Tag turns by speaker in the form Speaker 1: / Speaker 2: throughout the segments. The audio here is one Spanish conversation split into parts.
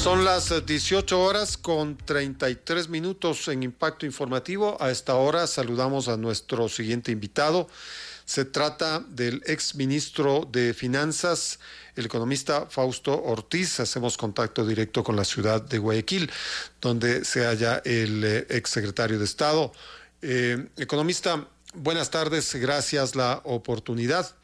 Speaker 1: Son las 18 horas con 33 minutos en Impacto Informativo. A esta hora saludamos a nuestro siguiente invitado. Se trata del exministro de Finanzas, el economista Fausto Ortiz. Hacemos contacto directo con la ciudad de Guayaquil, donde se halla el exsecretario de Estado. Economista, buenas tardes, gracias la oportunidad.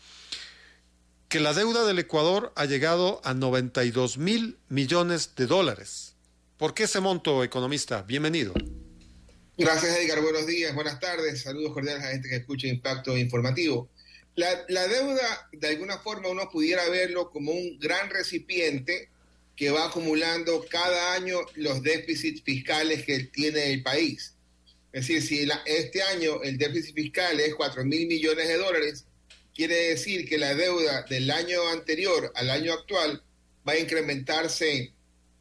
Speaker 1: Que la deuda del Ecuador ha llegado a 92.000 millones de dólares. ¿Por qué ese monto, economista? Bienvenido.
Speaker 2: Gracias, Edgar. Buenos días, buenas tardes. Saludos cordiales a la gente que escucha Impacto Informativo. La deuda, de alguna forma, uno pudiera verlo como un gran recipiente que va acumulando cada año los déficits fiscales que tiene el país. Es decir, si este año el déficit fiscal es 4.000 millones de dólares, quiere decir que la deuda del año anterior al año actual va a incrementarse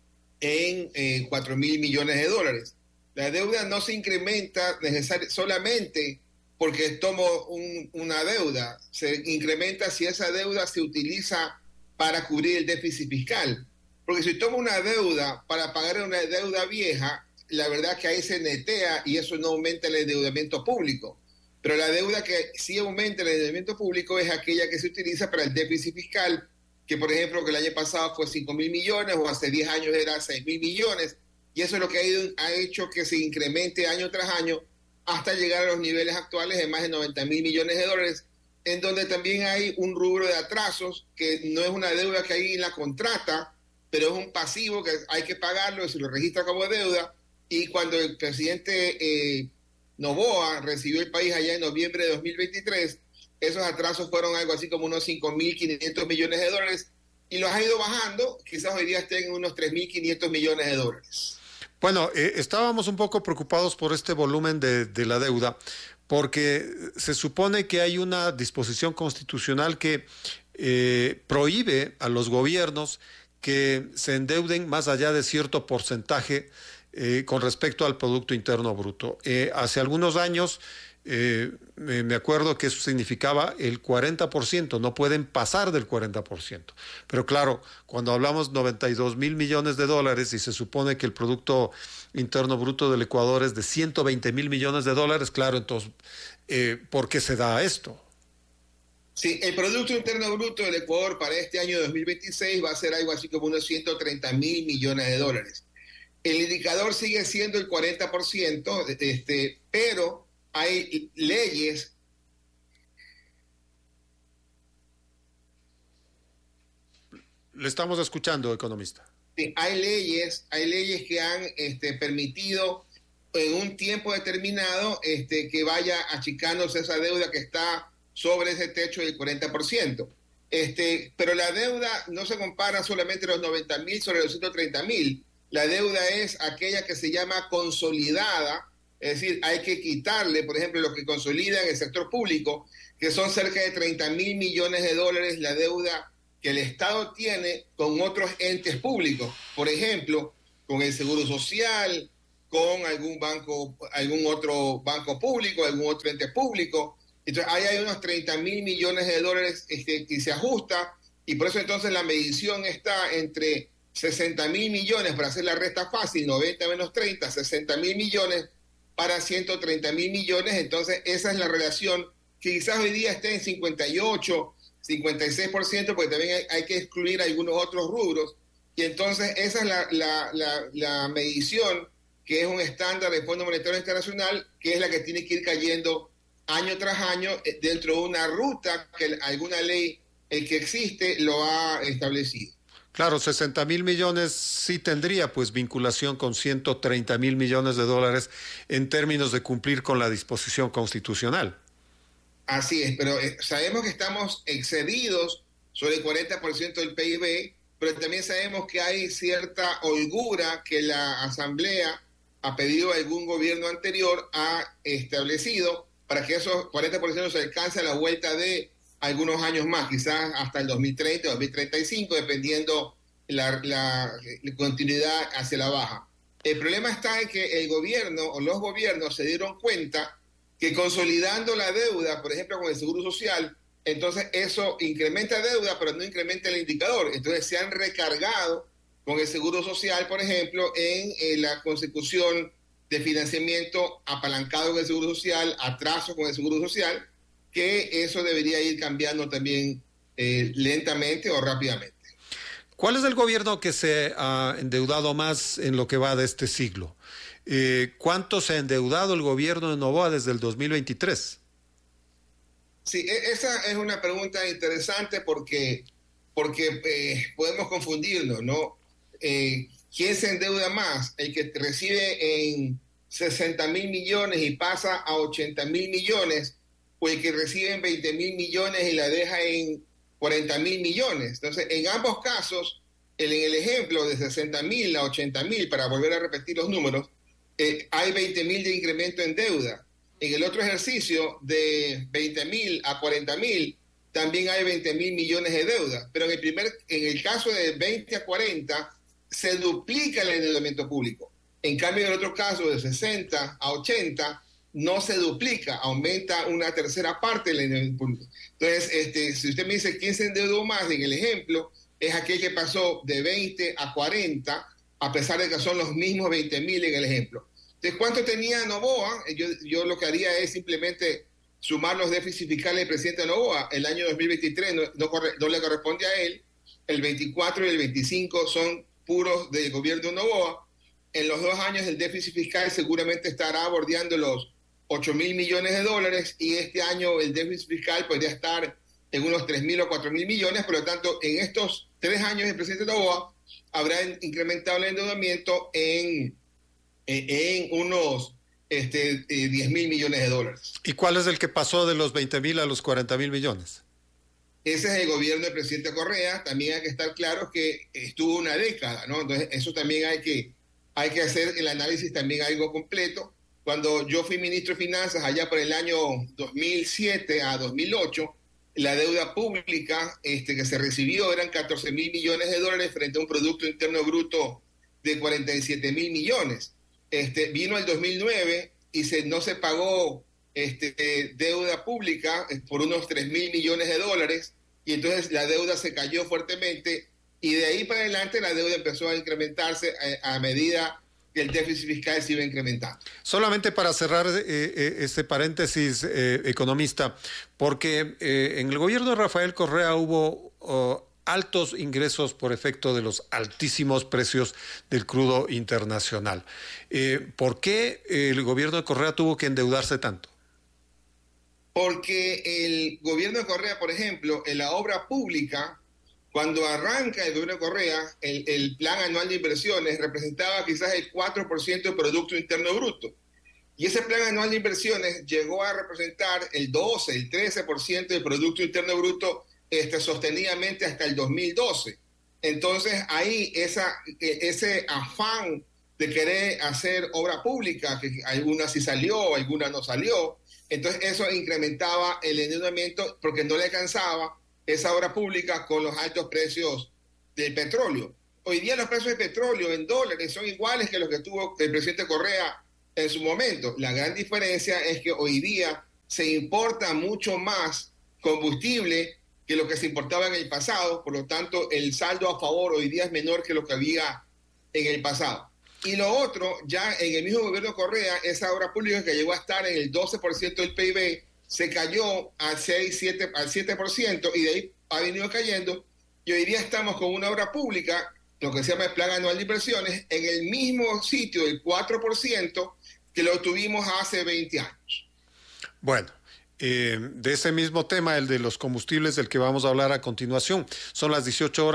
Speaker 2: en 4.000 millones de dólares. La deuda no se incrementa solamente porque tomo una deuda, se incrementa si esa deuda se utiliza para cubrir el déficit fiscal. Porque si tomo una deuda para pagar una deuda vieja, la verdad que ahí se netea y eso no aumenta el endeudamiento público. Pero la deuda que sí aumenta el endeudamiento público es aquella que se utiliza para el déficit fiscal, que por ejemplo que el año pasado fue 5.000 millones o hace 10 años era 6.000 millones, y eso es lo que ha hecho que se incremente año tras año hasta llegar a los niveles actuales de más de 90.000 millones de dólares, en donde también hay un rubro de atrasos, que no es una deuda que hay en la contrata, pero es un pasivo que hay que pagarlo y se lo registra como deuda, y cuando el presidente Noboa recibió el país allá en noviembre de 2023, esos atrasos fueron algo así como unos 5.500 millones de dólares y los ha ido bajando, quizás hoy día estén en unos 3.500 millones de dólares.
Speaker 1: Bueno, estábamos un poco preocupados por este volumen de la deuda, porque se supone que hay una disposición constitucional que prohíbe a los gobiernos que se endeuden más allá de cierto porcentaje con respecto al Producto Interno Bruto. Hace algunos años me acuerdo que eso significaba el 40%, no pueden pasar del 40%. Pero claro, cuando hablamos 92.000 millones de dólares y se supone que el Producto Interno Bruto del Ecuador es de 120.000 millones de dólares, claro, entonces, ¿por qué se da esto?
Speaker 2: Sí, el Producto Interno Bruto del Ecuador para este año 2026 va a ser algo así como unos 130.000 millones de dólares. El indicador sigue siendo el 40%, pero hay leyes.
Speaker 1: Le estamos escuchando, economista.
Speaker 2: Sí, hay leyes que han permitido en un tiempo determinado que vaya achicándose esa deuda que está sobre ese techo del 40%. Pero la deuda no se compara solamente los 90.000 sobre los 130.000. La deuda es aquella que se llama consolidada, es decir, hay que quitarle, por ejemplo, lo que consolida en el sector público, que son cerca de 30.000 millones de dólares la deuda que el Estado tiene con otros entes públicos, por ejemplo, con el Seguro Social, con algún otro banco público, algún otro ente público. Entonces, ahí hay unos 30.000 millones de dólares que se ajusta, y por eso entonces la medición está entre 60.000 millones, para hacer la resta fácil, 90 menos 30, 60.000 millones para 130.000 millones. Entonces esa es la relación, que quizás hoy día esté en 58, 56%, porque también hay que excluir algunos otros rubros, y entonces esa es la medición, que es un estándar del Fondo Monetario Internacional, que es la que tiene que ir cayendo año tras año dentro de una ruta que alguna ley que existe lo ha establecido.
Speaker 1: Claro, 60.000 millones sí tendría pues vinculación con 130.000 millones de dólares en términos de cumplir con la disposición constitucional.
Speaker 2: Así es, pero sabemos que estamos excedidos sobre el 40% del PIB, pero también sabemos que hay cierta holgura que la Asamblea, a pedido de algún gobierno anterior, ha establecido para que esos 40% se alcance a la vuelta de algunos años más, quizás hasta el 2030 o 2035, dependiendo la continuidad hacia la baja. El problema está en que el gobierno o los gobiernos se dieron cuenta que consolidando la deuda, por ejemplo con el Seguro Social, entonces eso incrementa deuda, pero no incrementa el indicador. Entonces se han recargado con el Seguro Social, por ejemplo, en la consecución de financiamiento apalancado con el Seguro Social, atraso con el Seguro Social, que eso debería ir cambiando también lentamente o rápidamente.
Speaker 1: ¿Cuál es el gobierno que se ha endeudado más en lo que va de este siglo? ¿Cuánto se ha endeudado el gobierno de Noboa desde el 2023?
Speaker 2: Sí, esa es una pregunta interesante porque podemos confundirnos, ¿no? ¿Quién se endeuda más? ¿El que recibe en 60.000 millones y pasa a 80.000 millones? ¿O el que recibe en 20.000 millones y la deja en 40.000 millones? Entonces, en ambos casos, en el ejemplo de 60.000 a 80.000, para volver a repetir los números, hay 20.000 de incremento en deuda. En el otro ejercicio, de 20.000 a 40.000, también hay 20.000 millones de deuda. Pero en el caso de 20 a 40, se duplica el endeudamiento público. En cambio, en el otro caso, de 60 a 80, no se duplica, aumenta una tercera parte del endeudamiento público. Entonces, si usted me dice quién se endeudó más en el ejemplo, es aquel que pasó de 20 a 40, a pesar de que son los mismos 20.000 en el ejemplo. Entonces, ¿cuánto tenía Noboa? Yo lo que haría es simplemente sumar los déficits fiscales del presidente Noboa. El año 2023 no le corresponde a él, el 24 y el 25 son puros del gobierno de Noboa. En los 2 años el déficit fiscal seguramente estará bordeando los 8.000 millones de dólares y este año el déficit fiscal podría estar en unos 3.000 o 4.000 millones. Por lo tanto, en estos 3 años el presidente Noboa habrá incrementado el endeudamiento en unos 10.000 millones de dólares.
Speaker 1: ¿Y cuál es el que pasó de los 20.000 a los 40.000 millones?
Speaker 2: Ese es el gobierno del presidente Correa. También hay que estar claros que estuvo una década, ¿no? Entonces, eso también hay que hacer el análisis también algo completo. Cuando yo fui ministro de Finanzas allá por el año 2007 a 2008, la deuda pública que se recibió eran 14.000 millones de dólares frente a un Producto Interno Bruto de 47.000 millones. Vino el 2009 y no se pagó deuda pública por unos 3.000 millones de dólares, y entonces la deuda se cayó fuertemente, y de ahí para adelante la deuda empezó a incrementarse a medida que el déficit fiscal se iba incrementando.
Speaker 1: Solamente para cerrar este paréntesis, economista, porque en el gobierno de Rafael Correa hubo altos ingresos por efecto de los altísimos precios del crudo internacional. ¿Por qué el gobierno de Correa tuvo que endeudarse tanto?
Speaker 2: Porque el gobierno de Correa, por ejemplo, en la obra pública, cuando arranca el gobierno de Correa, el plan anual de inversiones representaba quizás el 4% del Producto Interno Bruto. Y ese plan anual de inversiones llegó a representar el 12, el 13% del Producto Interno Bruto sostenidamente hasta el 2012. Entonces ahí ese afán de querer hacer obra pública, que alguna sí salió, alguna no salió, entonces eso incrementaba el endeudamiento porque no le alcanzaba esa obra pública con los altos precios del petróleo. Hoy día los precios del petróleo en dólares son iguales que los que tuvo el presidente Correa en su momento. La gran diferencia es que hoy día se importa mucho más combustible que lo que se importaba en el pasado, por lo tanto el saldo a favor hoy día es menor que lo que había en el pasado. Y lo otro, ya en el mismo gobierno Correa, esa obra pública que llegó a estar en el 12% del PIB, se cayó al 7%, y de ahí ha venido cayendo, y hoy día estamos con una obra pública, lo que se llama el Plan Anual de Inversiones, en el mismo sitio del 4% que lo tuvimos hace 20 años.
Speaker 1: Bueno, de ese mismo tema, el de los combustibles, del que vamos a hablar a continuación. Son las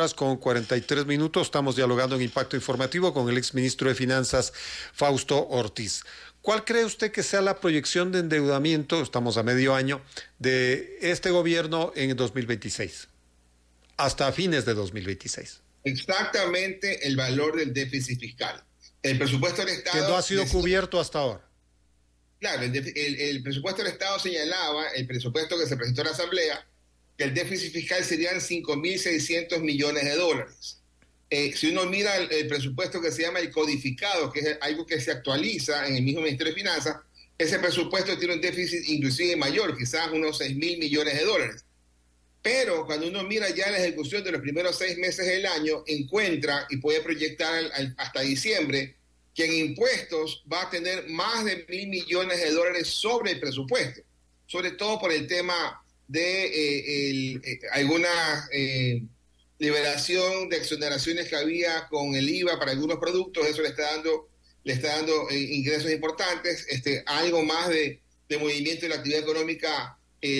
Speaker 1: 18:43. Estamos dialogando en Impacto Informativo con el exministro de Finanzas, Fausto Ortiz. ¿Cuál cree usted que sea la proyección de endeudamiento, estamos a medio año, de este gobierno en el 2026? Hasta fines de 2026.
Speaker 2: Exactamente el valor del déficit fiscal. El presupuesto del Estado...
Speaker 1: Que no ha sido cubierto hasta ahora.
Speaker 2: Claro, el presupuesto del Estado señalaba, el presupuesto que se presentó a la Asamblea, que el déficit fiscal serían 5.600 millones de dólares. Si uno mira el presupuesto que se llama el codificado, que es algo que se actualiza en el mismo Ministerio de Finanzas, ese presupuesto tiene un déficit inclusive mayor, quizás unos 6.000 millones de dólares. Pero cuando uno mira ya la ejecución de los primeros 6 meses del año, encuentra y puede proyectar hasta diciembre que en impuestos va a tener más de $1.000 millones sobre el presupuesto, sobre todo por el tema de alguna liberación de exoneraciones que había con el IVA para algunos productos. Eso le está dando ingresos importantes, algo más de movimiento de la actividad económica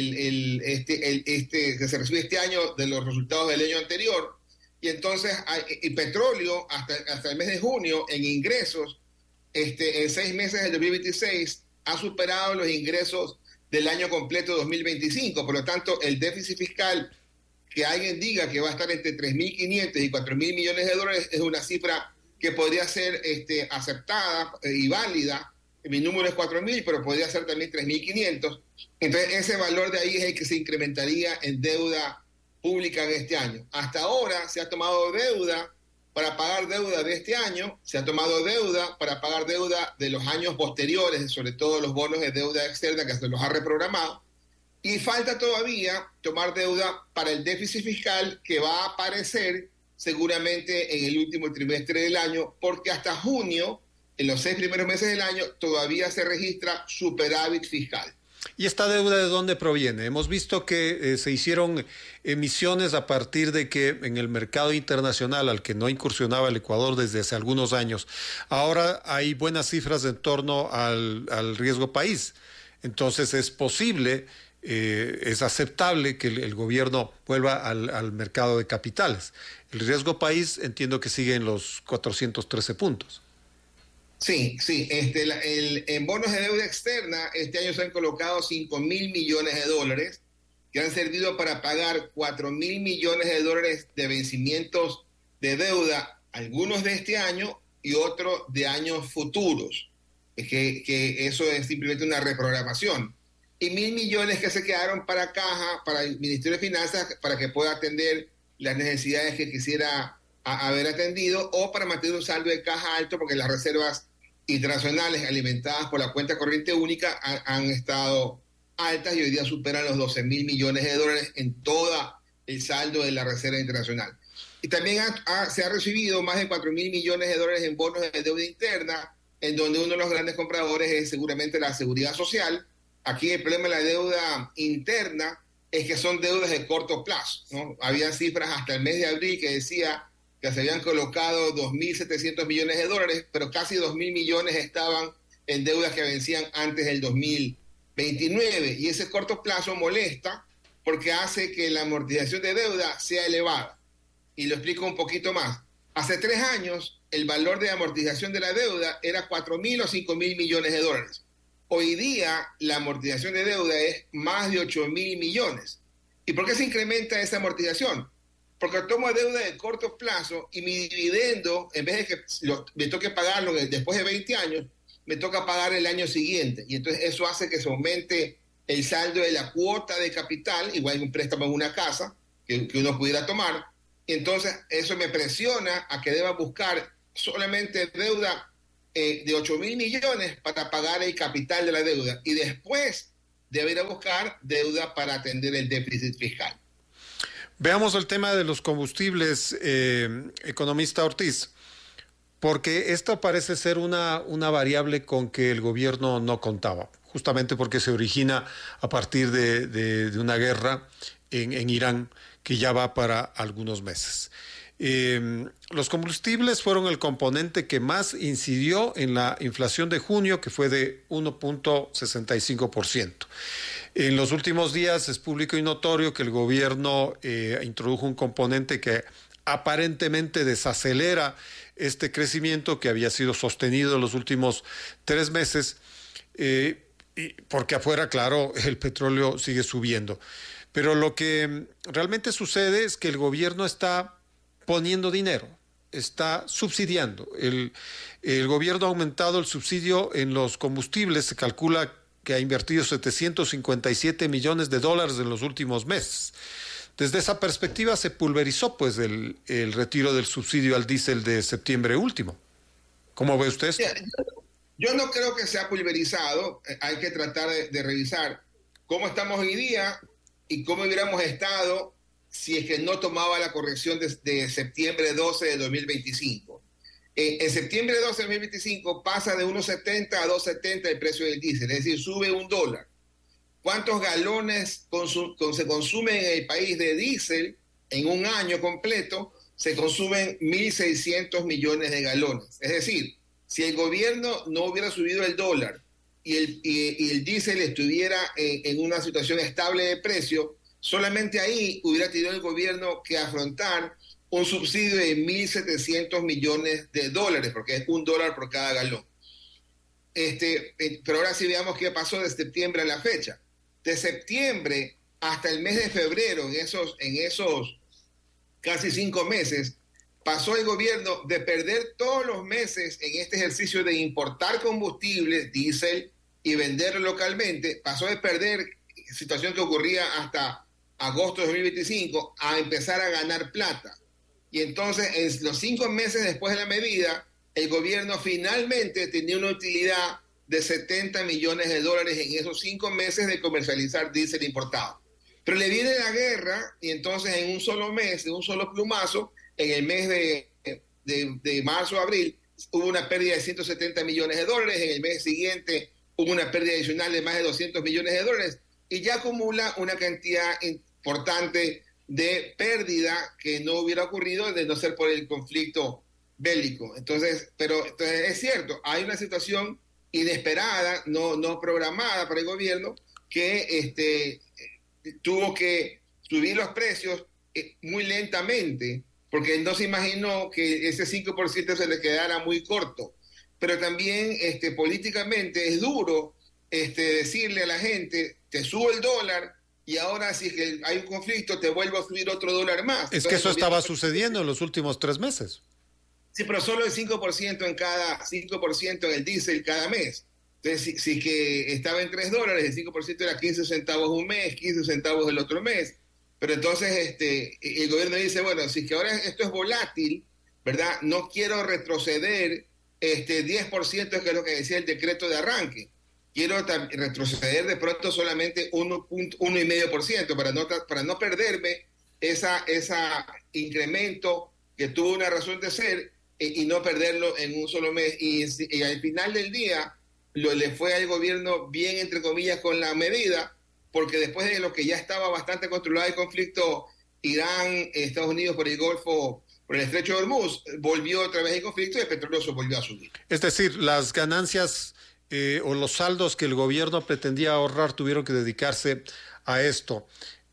Speaker 2: que se recibe este año de los resultados del año anterior. Y entonces el petróleo hasta el mes de junio en ingresos, en 6 meses del 2026 ha superado los ingresos del año completo 2025. Por lo tanto, el déficit fiscal, que alguien diga que va a estar entre 3.500 y 4.000 millones de dólares, es una cifra que podría ser aceptada y válida. Mi número es 4.000, pero podría ser también 3.500. Entonces, ese valor de ahí es el que se incrementaría en deuda pública en este año. Hasta ahora se ha tomado deuda para pagar deuda de este año, se ha tomado deuda para pagar deuda de los años posteriores, sobre todo los bonos de deuda externa que se los ha reprogramado, y falta todavía tomar deuda para el déficit fiscal que va a aparecer seguramente en el último trimestre del año, porque hasta junio, en los 6 primeros meses del año, todavía se registra superávit fiscal.
Speaker 1: ¿Y esta deuda de dónde proviene? Hemos visto que se hicieron emisiones a partir de que en el mercado internacional, al que no incursionaba el Ecuador desde hace algunos años, ahora hay buenas cifras en torno al riesgo país. Entonces es posible, es aceptable que el gobierno vuelva al mercado de capitales. El riesgo país entiendo que sigue en los 413 puntos.
Speaker 2: Sí. En bonos de deuda externa, este año se han colocado $5.000 millones que han servido para pagar $4.000 millones de vencimientos de deuda, algunos de este año y otros de años futuros. Que eso es simplemente una reprogramación. Y $1.000 millones que se quedaron para Caja, para el Ministerio de Finanzas, para que pueda atender las necesidades que quisiera haber atendido, o para mantener un saldo de caja alto, porque las reservas internacionales alimentadas por la cuenta corriente única han estado altas y hoy día superan los $12.000 millones en todo el saldo de la reserva internacional. Y también se ha recibido más de $4.000 millones en bonos de deuda interna, en donde uno de los grandes compradores es seguramente la Seguridad Social. Aquí el problema de la deuda interna es que son deudas de corto plazo, ¿no? Había cifras hasta el mes de abril que decía que se habían colocado $2.700 millones, pero casi 2.000 millones estaban en deudas que vencían antes del 2029. Y ese corto plazo molesta porque hace que la amortización de deuda sea elevada. Y lo explico un poquito más. Hace 3 años, el valor de amortización de la deuda era 4.000 o 5.000 millones de dólares. Hoy día, la amortización de deuda es más de 8.000 millones. ¿Y por qué se incrementa esa amortización? Porque tomo deuda de corto plazo y mi dividendo, en vez de que me toque pagarlo después de 20 años, me toca pagar el año siguiente. Y entonces eso hace que se aumente el saldo de la cuota de capital, igual que un préstamo en una casa que uno pudiera tomar. Y entonces eso me presiona a que deba buscar solamente deuda de 8.000 millones para pagar el capital de la deuda. Y después debe ir a buscar deuda para atender el déficit fiscal.
Speaker 1: Veamos el tema de los combustibles, economista Ortiz, porque esto parece ser una variable con que el gobierno no contaba, justamente porque se origina a partir de una guerra en Irán que ya va para algunos meses. Los combustibles fueron el componente que más incidió en la inflación de junio, que fue de 1.65%. En los últimos días es público y notorio que el gobierno introdujo un componente que aparentemente desacelera este crecimiento que había sido sostenido en los últimos 3 meses, porque afuera, claro, el petróleo sigue subiendo. Pero lo que realmente sucede es que el gobierno está poniendo dinero, está subsidiando. El gobierno ha aumentado el subsidio en los combustibles, se calcula que ha invertido $757 millones en los últimos meses. Desde esa perspectiva se pulverizó pues el retiro del subsidio al diésel de septiembre último. ¿Cómo ve usted esto?
Speaker 2: Yo no creo que sea pulverizado. Hay que tratar de revisar cómo estamos hoy día y cómo hubiéramos estado si es que no tomaba la corrección de septiembre 12 de 2025. En septiembre 12 de 2025 pasa de 1.70 a 2.70 el precio del diésel, es decir, sube $1. ¿Cuántos galones se consumen en el país de diésel en un año completo? Se consumen 1.600 millones de galones. Es decir, si el gobierno no hubiera subido el dólar y el diésel estuviera en una situación estable de precio, solamente ahí hubiera tenido el gobierno que afrontar un subsidio de 1.700 millones de dólares, porque es $1 por cada galón. Pero ahora sí veamos qué pasó de septiembre a la fecha. De septiembre hasta el mes de febrero, en esos casi 5 meses, pasó el gobierno de perder todos los meses en este ejercicio de importar combustible, diésel, y venderlo localmente, pasó de perder, situación que ocurría hasta agosto de 2025, a empezar a ganar plata. Y entonces, en los 5 meses después de la medida, el gobierno finalmente tenía una utilidad de $70 millones en esos 5 meses de comercializar diésel importado. Pero le viene la guerra y entonces en un solo mes, en un solo plumazo, en el mes de marzo, abril, hubo una pérdida de $170 millones, en el mes siguiente hubo una pérdida adicional de más de $200 millones y ya acumula una cantidad importante de pérdida que no hubiera ocurrido de no ser por el conflicto bélico. Entonces es cierto, hay una situación inesperada, no programada para el gobierno, que tuvo que subir los precios muy lentamente, porque no se imaginó que ese 5% se le quedara muy corto. Pero también políticamente es duro decirle a la gente, te subo el dólar y ahora si hay un conflicto te vuelvo a subir otro $1 más.
Speaker 1: Es que eso estaba sucediendo en los últimos 3 meses.
Speaker 2: Sí, pero solo el 5% en el diésel cada mes. Entonces, si que estaba en $3, el 5% era 15 centavos un mes, 15 centavos el otro mes. Pero entonces el gobierno dice, bueno, si que ahora esto es volátil, ¿verdad? No quiero retroceder 10%, que es lo que decía el decreto de arranque. Quiero retroceder de pronto solamente 1,5% para no perderme esa incremento que tuvo una razón de ser y no perderlo en un solo mes. Y al final del día le fue al gobierno bien, entre comillas, con la medida, porque después de lo que ya estaba bastante controlado el conflicto Irán, Estados Unidos por el Golfo, por el Estrecho de Hormuz, volvió otra vez el conflicto y el petróleo se volvió a subir.
Speaker 1: Es decir, las ganancias o los saldos que el gobierno pretendía ahorrar tuvieron que dedicarse a esto.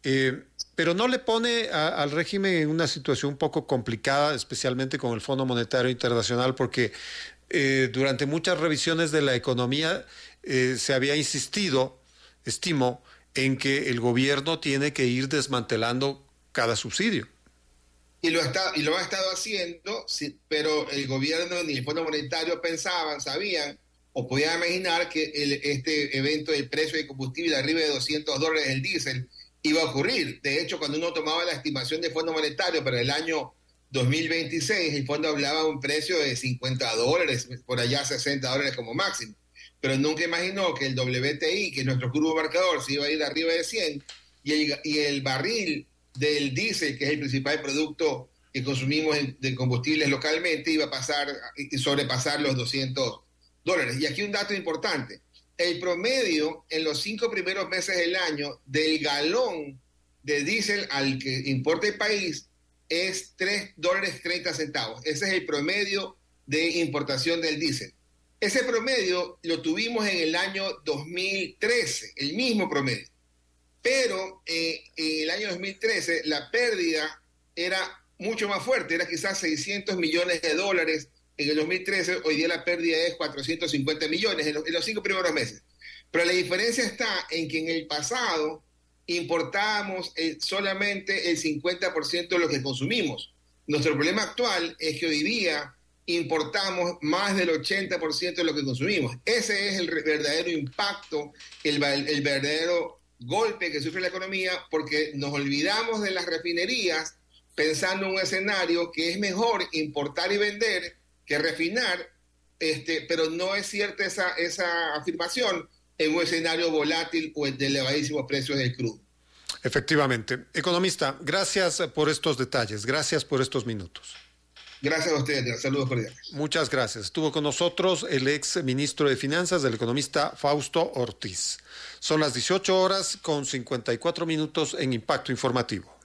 Speaker 1: Pero no le pone al régimen en una situación un poco complicada, especialmente con el Fondo Monetario Internacional, porque durante muchas revisiones de la economía se había insistido, estimo, en que el gobierno tiene que ir desmantelando cada subsidio.
Speaker 2: Y lo ha estado haciendo, sí, pero el gobierno ni el Fondo Monetario sabían o podían imaginar que este evento del precio del combustible arriba de $200 el diésel iba a ocurrir. De hecho, cuando uno tomaba la estimación del Fondo Monetario para el año 2026, el fondo hablaba de un precio de $50, por allá $60 como máximo. Pero nunca imaginó que el WTI, que es nuestro curvo marcador, se iba a ir arriba de 100 y el barril del diésel, que es el principal producto que consumimos de combustibles localmente, iba a sobrepasar los $200. Y aquí un dato importante. El promedio en los 5 primeros meses del año del galón de diésel al que importa el país es $3.30. Ese es el promedio de importación del diésel. Ese promedio lo tuvimos en el año 2013, el mismo promedio. Pero en el año 2013 la pérdida era mucho más fuerte, era quizás $600 millones en el 2013, hoy día la pérdida es 450 millones en los 5 primeros meses. Pero la diferencia está en que en el pasado importábamos solamente el 50% de lo que consumimos. Nuestro problema actual es que hoy día importamos más del 80% de lo que consumimos. Ese es el verdadero impacto, el verdadero golpe que sufre la economía, porque nos olvidamos de las refinerías pensando en un escenario que es mejor importar y vender que refinar, pero no es cierta esa afirmación en un escenario volátil o de elevadísimos precios del crudo.
Speaker 1: Efectivamente. Economista, gracias por estos detalles, gracias por estos minutos.
Speaker 2: Gracias a ustedes, saludos cordiales.
Speaker 1: Muchas gracias. Estuvo con nosotros el ex ministro de Finanzas, el economista Fausto Ortiz. Son las 18 horas con 54 minutos en Impacto Informativo.